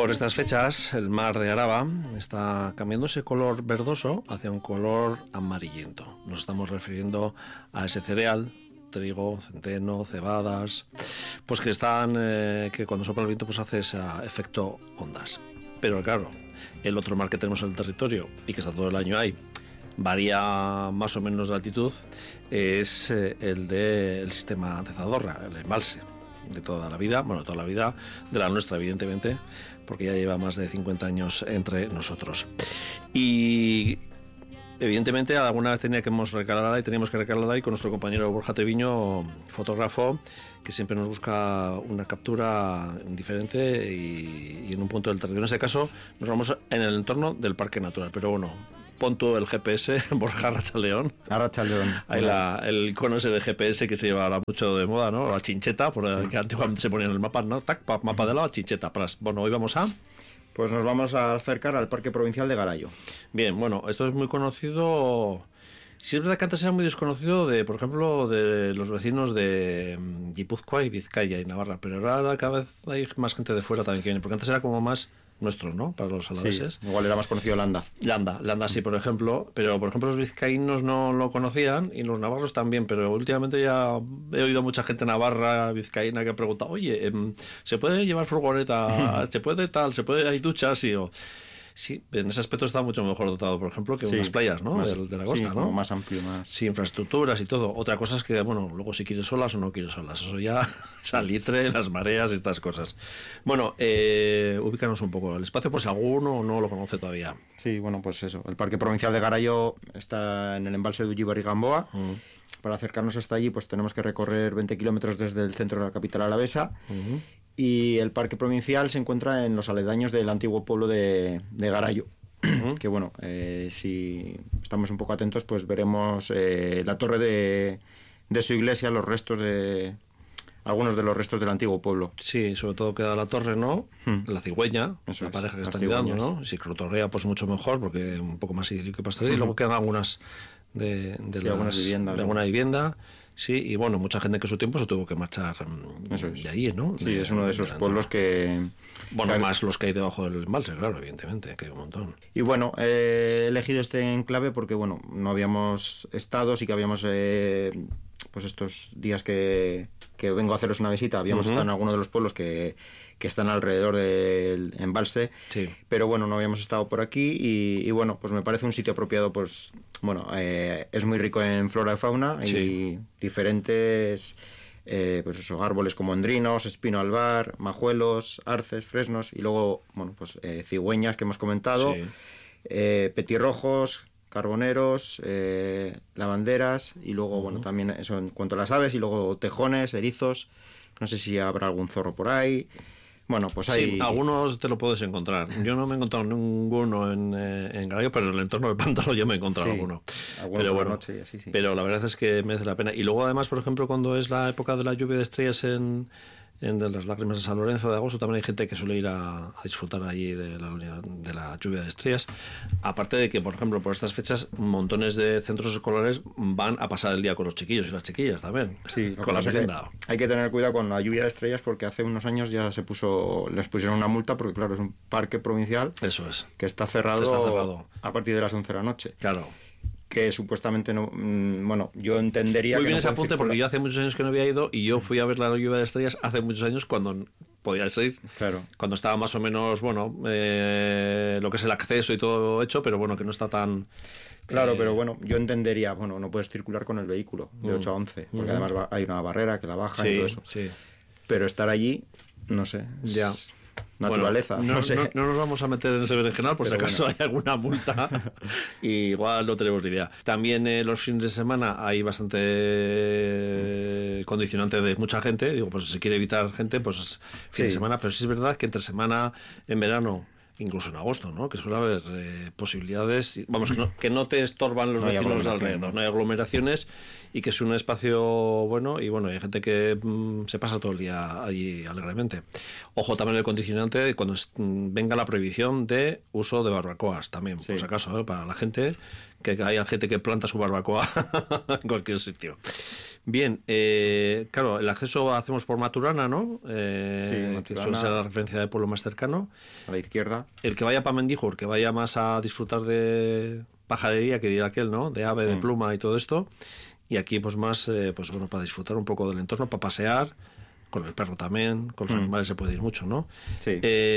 Por estas fechas, el mar de Araba está cambiando ese color verdoso hacia un color amarillento. Nos estamos refiriendo a ese cereal, trigo, centeno, cebadas, pues que están, que cuando sopla el viento pues hace ese efecto ondas. Pero claro, el otro mar que tenemos en el territorio y que está todo el año ahí, varía más o menos de altitud, es el del sistema de Zadorra, el embalse de toda la vida, de la nuestra evidentemente, porque ya lleva más de 50 años entre nosotros. Y evidentemente alguna vez teníamos que recalar ahí con nuestro compañero Borja Treviño, fotógrafo, que siempre nos busca una captura diferente y en un punto del territorio. En este caso nos vamos en el entorno del Parque Natural, pero bueno, pon tú el GPS, Borja Arratsaldeon. Ahí el icono ese de GPS que se lleva ahora mucho de moda, ¿no? La chincheta, que antiguamente se ponía en el mapa, ¿no? Mapa de la chincheta. Bueno, hoy vamos a... Pues nos vamos a acercar al Parque Provincial de Garayo. Bien, bueno, esto es muy conocido. Sí, es verdad que antes era muy desconocido por ejemplo, de los vecinos de Guipúzcoa y Vizcaya y Navarra, pero ahora cada vez hay más gente de fuera también que viene, porque antes era como más nuestro, ¿no? Para los alaveses. Sí, igual era más conocido Landa, sí, por ejemplo, pero por ejemplo los vizcaínos no lo conocían y los navarros también, pero últimamente ya he oído mucha gente navarra, vizcaína que ha preguntado, oye, ¿se puede llevar furgoneta? ¿Se puede hay duchas? Sí, en ese aspecto está mucho mejor dotado, por ejemplo, que unas playas, ¿no? De la costa, ¿no? Más amplio, más. Sí, infraestructuras y todo. Otra cosa es que, bueno, luego si quieres solas o no quieres solas. Eso ya, salitre, las mareas y estas cosas. Bueno, ubícanos un poco el espacio, por si alguno no lo conoce todavía. Sí, bueno, pues eso. El Parque Provincial de Garayo está en el embalse de Ullibar y Gamboa. Para acercarnos hasta allí, pues tenemos que recorrer 20 kilómetros desde el centro de la capital alavesa. Y el Parque Provincial se encuentra en los aledaños del antiguo pueblo de Garayo. Que bueno, si estamos un poco atentos, pues veremos la torre de su iglesia, algunos de los restos del antiguo pueblo. Sí, sobre todo queda la torre, ¿no? La cigüeña, eso la pareja que está cigüeñas. mirando, ¿no? Si clotorrea, pues mucho mejor, porque un poco más idílico que pastel. Y luego quedan algunas de alguna vivienda. Sí, y bueno, mucha gente que en su tiempo se tuvo que marchar de ahí, ¿no? Sí, es uno de esos pueblos que... Bueno, más los que hay debajo del embalse, claro, evidentemente, que hay un montón. Y bueno, he elegido este enclave porque, bueno, no habíamos estado, sí que habíamos... pues estos días que vengo a haceros una visita, habíamos estado en alguno de los pueblos que están alrededor del embalse, sí. Pero bueno, no habíamos estado por aquí y bueno, pues me parece un sitio apropiado, pues bueno, es muy rico en flora y fauna, sí. Y diferentes pues eso, árboles como endrinos, espino albar, majuelos, arces, fresnos y luego, bueno, pues cigüeñas que hemos comentado, sí. Petirrojos, carboneros, lavanderas y luego, bueno, también eso en cuanto a las aves y luego tejones, erizos, no sé si habrá algún zorro por ahí. Bueno, pues hay... Sí, algunos te lo puedes encontrar. Yo no me he encontrado ninguno en Garayo, pero en el entorno del pantano yo me he encontrado alguno. Pero bueno, noche, sí. Pero la verdad es que merece la pena. Y luego además, por ejemplo, cuando es la época de la lluvia de estrellas en de las lágrimas de San Lorenzo de agosto, también hay gente que suele ir a disfrutar allí de la lluvia de estrellas. Aparte de que, por ejemplo, por estas fechas, montones de centros escolares van a pasar el día con los chiquillos y las chiquillas también. Sí, con la merienda. Hay que tener cuidado con la lluvia de estrellas porque hace unos años ya les pusieron una multa porque, claro, es un parque provincial. Eso es. Que está cerrado a partir de las 11 de la noche. Claro. Que supuestamente no, bueno, yo entendería muy que bien no ese apunte circular. porque yo hace muchos años que no había ido y yo fui a ver la lluvia de estrellas hace muchos años cuando podía ir, claro. Cuando estaba más o menos, bueno, lo que es el acceso y todo hecho, pero bueno, que no está tan... Claro, pero bueno, yo entendería, bueno, no puedes circular con el vehículo de 8 a 11, porque además hay una barrera que la baja y todo eso. Sí. Pero estar allí, no sé, ya. Naturaleza, bueno, no sé. No nos vamos a meter en ese berenjenal por pero si acaso hay alguna multa y igual no tenemos ni idea. También los fines de semana hay bastante condicionante de mucha gente, digo, pues si se quiere evitar gente, pues fin de semana, pero sí es verdad que entre semana, en verano, incluso en agosto, ¿no? Que suele haber posibilidades, vamos, que no te estorban los vecinos de alrededor, no hay aglomeraciones y que es un espacio bueno y bueno, hay gente que se pasa todo el día allí alegremente. Ojo también el condicionante cuando venga la prohibición de uso de barbacoas también, por si acaso, para la gente, que haya gente que planta su barbacoa en cualquier sitio. Bien, claro, el acceso hacemos por Maturana, ¿no? Sí, Maturana. Que suele ser la referencia de pueblo más cercano. A la izquierda. El que vaya para Mendíjar, que vaya más a disfrutar de pajarería, que dirá aquel, ¿no? De ave, de pluma y todo esto. Y aquí, pues más, pues bueno, para disfrutar un poco del entorno, para pasear, con el perro también, con los animales se puede ir mucho, ¿no? Sí.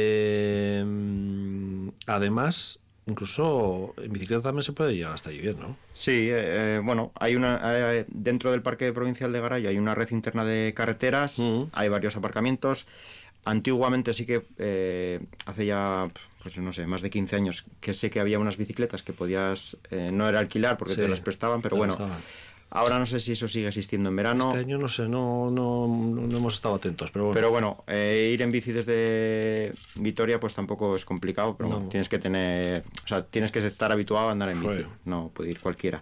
Además, incluso en bicicleta también se puede llegar hasta allí bien, ¿no? Sí, bueno, hay dentro del Parque Provincial de Garay hay una red interna de carreteras, hay varios aparcamientos. Antiguamente sí que hace ya, pues no sé, más de 15 años que sé que había unas bicicletas que podías, no era alquilar porque te las prestaban, pero bueno, ahora no sé si eso sigue existiendo en verano. Este año no sé, no hemos estado atentos, pero bueno. Pero bueno, ir en bici desde Vitoria pues tampoco es complicado, pero bueno, tienes que tener, o sea, tienes que estar habituado a andar en bici, no puede ir cualquiera.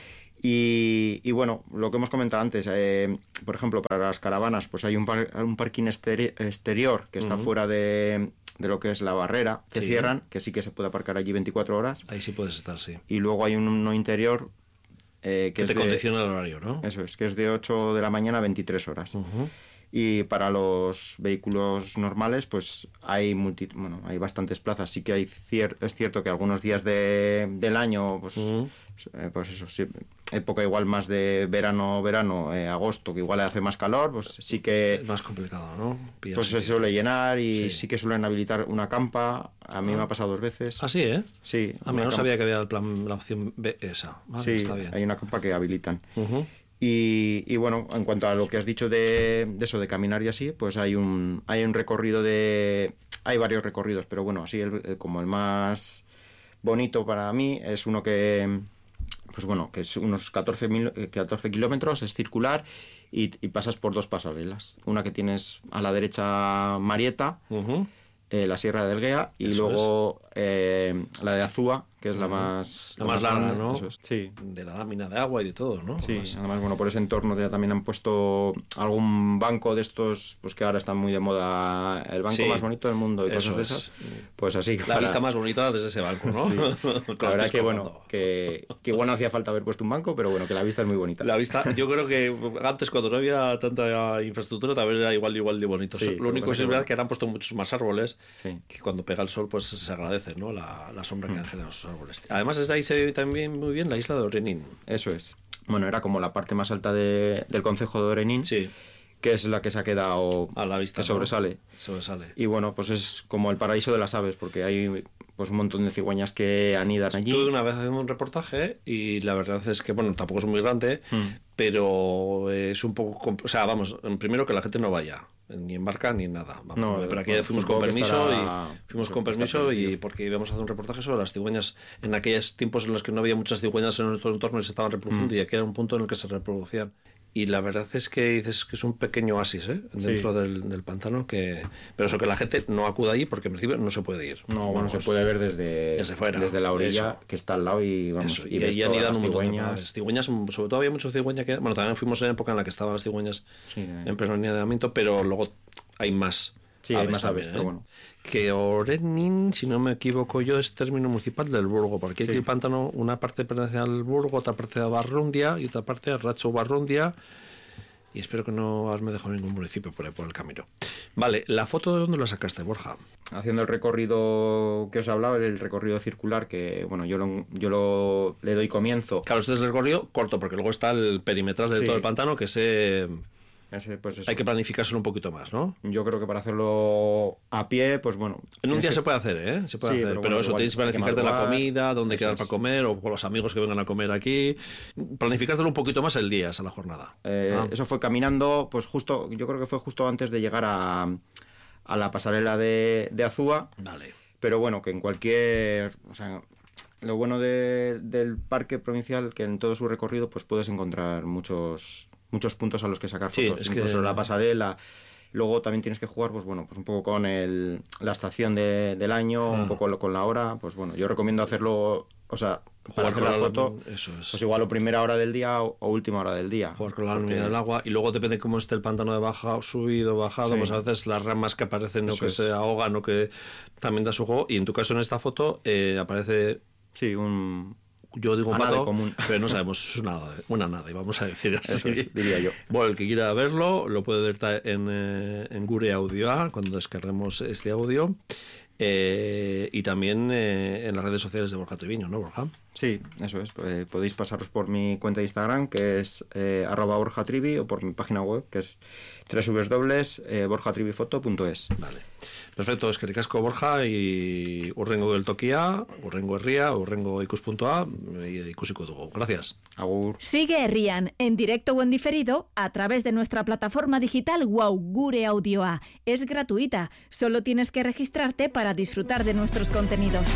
Y bueno, lo que hemos comentado antes, por ejemplo, para las caravanas, pues hay un parking exterior que está fuera de lo que es la barrera, que cierran, que sí que se puede aparcar allí 24 horas. Ahí sí puedes estar, sí. Y luego hay uno interior que te condiciona el horario, ¿no? Eso es, que es de 8 de la mañana a 23 horas. Y para los vehículos normales, pues hay hay bastantes plazas. Sí que es cierto que algunos días del año, pues eso, sí, época igual más de verano, agosto, que igual hace más calor, pues sí que... Es más complicado, ¿no? Pues se suele llenar y sí que suelen habilitar una campa. A mí me ha pasado 2 veces. ¿Ah, sí, eh? Sí. A mí no sabía que había la opción B esa. Vale, sí, está bien. Hay una campa que habilitan. Y bueno, en cuanto a lo que has dicho de eso, de caminar y así, pues hay un recorrido hay varios recorridos, pero bueno, así como el más bonito para mí es uno que... Pues bueno, que es unos 14 kilómetros, es circular y pasas por 2 pasarelas. Una que tienes a la derecha Marieta, la Sierra del Elguea, y eso luego la de Azúa, que es la más larga, ¿no? Eso es. Sí. De la lámina de agua y de todo, ¿no? Sí, además, bueno, por ese entorno ya también han puesto algún banco de estos, pues que ahora están muy de moda, el banco más bonito del mundo y cosas de esas. Pues así. La vista más bonita desde ese banco, ¿no? Sí. La verdad que bueno, que igual no hacía falta haber puesto un banco, pero bueno, que la vista es muy bonita. La vista, yo creo que antes cuando no había tanta infraestructura también era igual de bonito. Sí, lo único es verdad que ahora han puesto muchos más árboles, que cuando pega el sol pues se agradece, ¿no? La sombra que han generado esos árboles. Además desde ahí se ve también muy bien la isla de Orenín. Eso es. Bueno, era como la parte más alta del concejo de Orenín, que es la que se ha quedado a la vista, que sobresale. Y bueno, pues es como el paraíso de las aves, porque hay pues un montón de cigüeñas que anidan allí. Estuve una vez haciendo un reportaje y la verdad es que, bueno, tampoco es muy grande, pero es un poco... O sea, vamos, primero que la gente no vaya, ni en barca ni en nada. Vamos, no, pero aquí fuimos con permiso y porque íbamos a hacer un reportaje sobre las cigüeñas en aquellos tiempos en los que no había muchas cigüeñas en nuestro entorno y se estaban reproduciendo y aquí era un punto en el que se reproducían. Y la verdad es que dices que es un pequeño oasis dentro del pantano, pero eso que la gente no acude allí porque en principio no se puede ir. No, bueno, se puede ver desde fuera, desde la orilla que está al lado y vamos y ves ahí anidan un montón de cigüeñas, sobre todo había muchas cigüeñas que... Bueno, también fuimos en época en la que estaban las cigüeñas en pleno anidanamiento, pero luego hay más. Sí, hay más aves, pero bueno. Que Orenín, si no me equivoco yo, es término municipal del Burgo, porque aquí el pantano, una parte pertenece al Burgo, otra parte a Barrundia y otra parte a Racho Barrundia, y espero que no haberme dejado ningún municipio por ahí por el camino. Vale, ¿la foto de dónde la sacaste, Borja? Haciendo el recorrido que os hablaba, el recorrido circular, que bueno, yo le doy comienzo. Claro, este es el recorrido corto, porque luego está el perimetral de todo el pantano, que pues hay que planificárselo un poquito más, ¿no? Yo creo que para hacerlo a pie, pues bueno... En un día se puede hacer, ¿eh? Se puede hacer, pero eso, tienes que planificarte la comida, dónde quedar para comer, o con los amigos que vengan a comer aquí. Planificártelo un poquito más el día, esa la jornada. Eso fue caminando, pues yo creo que fue justo antes de llegar a la pasarela de Azúa. Vale. Pero bueno, que en cualquier... O sea, lo bueno del parque provincial, que en todo su recorrido, pues puedes encontrar muchos puntos a los que sacar fotos, incluso la pasarela. Luego también tienes que jugar, pues bueno, pues un poco con la estación del año, un poco con la hora. Pues bueno, yo recomiendo hacerlo, o sea, para hacer la foto, pues igual o primera hora del día o última hora del día. Jugar con la lumina del agua y luego depende cómo esté el pantano de baja, subido, bajado, pues a veces las ramas que aparecen o que se ahogan o que también da su juego. Y en tu caso en esta foto aparece... Sí, yo digo un Anade pato, común. pero no sabemos, es una nave, vamos a decir así. Eso es, diría yo. Bueno, el que quiera verlo lo puede ver en Gure Audioa cuando descarguemos este audio. Y también en las redes sociales de Borja Triviño, ¿no, Borja? Sí, eso es. Podéis pasaros por mi cuenta de Instagram, que es @borjatrivi, o por mi página web, que es www.borjatrivifoto.es. Vale. Perfecto, eskerrik asko Borja, y urrengo geltokia, urrengo herria, urrengo ikus.a, ikusiko dugu. Gracias. Agur. Sigue Herrian, en directo o en diferido, a través de nuestra plataforma digital WOW Gure Audioa. Es gratuita, solo tienes que registrarte para disfrutar de nuestros contenidos.